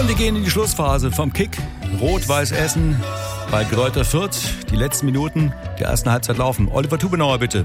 Und wir gehen in die Schlussphase vom Kick. Rot-Weiß Essen bei Greuther Fürth. Die letzten Minuten der ersten Halbzeit laufen. Oliver Tubenauer, bitte.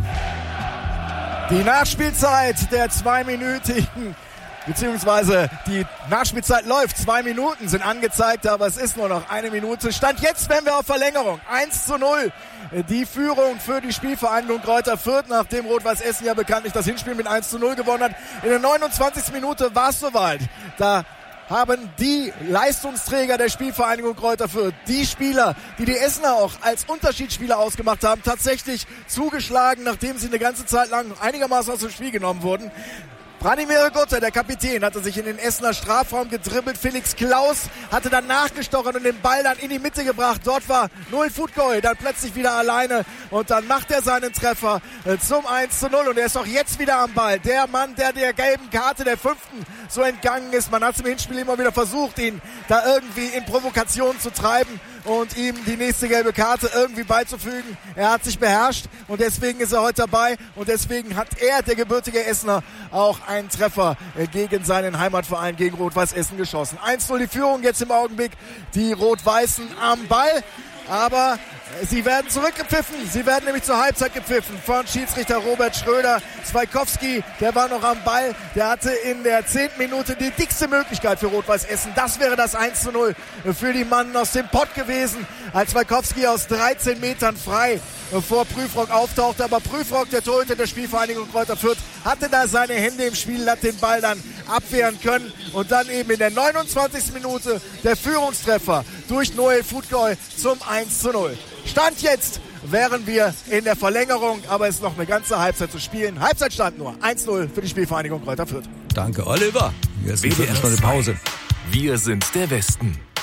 Die Nachspielzeit der 2-minütigen, beziehungsweise die Nachspielzeit läuft. 2 Minuten sind angezeigt, aber es ist nur noch 1 Minute. Stand jetzt, wenn wir auf Verlängerung. 1:0. Die Führung für die Spielvereinigung Greuther Fürth, nachdem Rot-Weiß Essen ja bekanntlich das Hinspiel mit 1:0 gewonnen hat. In der 29. Minute war es soweit. Da haben die Leistungsträger der Spielvereinigung Greuther Fürth, die Spieler, die die Essener auch als Unterschiedsspieler ausgemacht haben, tatsächlich zugeschlagen, nachdem sie eine ganze Zeit lang einigermaßen aus dem Spiel genommen wurden. Branimir Gutter, der Kapitän, hatte sich in den Essener Strafraum gedribbelt. Felix Klaus hatte dann nachgestochert und den Ball dann in die Mitte gebracht. Dort war Noel Futgoy dann plötzlich wieder alleine und dann macht er seinen Treffer zum 1:0 und er ist auch jetzt wieder am Ball. Der Mann, der gelben Karte der 5. so entgangen ist. Man hat es im Hinspiel immer wieder versucht, ihn da irgendwie in Provokation zu treiben und ihm die nächste gelbe Karte irgendwie beizufügen. Er hat sich beherrscht und deswegen ist er heute dabei und deswegen hat er, der gebürtige Essener, auch einen Treffer gegen seinen Heimatverein, gegen Rot-Weiß Essen geschossen. 1:0 die Führung jetzt im Augenblick, die Rot-Weißen am Ball. Aber sie werden zurückgepfiffen. Sie werden nämlich zur Halbzeit gepfiffen von Schiedsrichter Robert Schröder. Zwaikowski, der war noch am Ball. Der hatte in der 10. Minute die dickste Möglichkeit für Rot-Weiß Essen. Das wäre das 1:0 für die Mannen aus dem Pott gewesen, als Zwaikowski aus 13 Metern frei vor Prüfrock auftauchte. Aber Prüfrock, der Torhüter der Spielvereinigung Greuther Fürth, hatte da seine Hände im Spiel, hat den Ball dann abwehren können. Und dann eben in der 29. Minute der Führungstreffer durch Noel Futgoy zum 1:0. Stand jetzt wären wir in der Verlängerung, aber es ist noch eine ganze Halbzeit zu spielen. Halbzeitstand nur 1:0 für die Spielvereinigung Greuther Fürth. Danke, Oliver. Jetzt wird erstmal eine Pause. Wir sind der Westen.